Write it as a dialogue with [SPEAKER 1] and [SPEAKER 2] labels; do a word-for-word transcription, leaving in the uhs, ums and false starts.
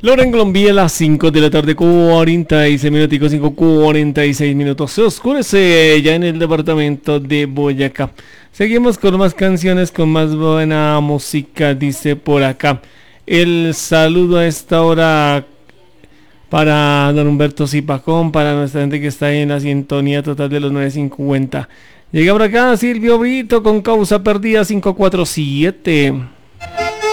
[SPEAKER 1] Ahora en Colombia, a las cinco de la tarde, cuarenta y seis minutos, cinco cuarenta y seis minutos. Se oscurece ya en el departamento de Boyacá. Seguimos con más canciones, con más buena música, dice por acá. El saludo a esta hora para don Humberto Zipacón, para nuestra gente que está ahí en la sintonía total de los nueve cincuenta. Llega por acá Silvio Brito con Causa Perdida cinco cuatro siete.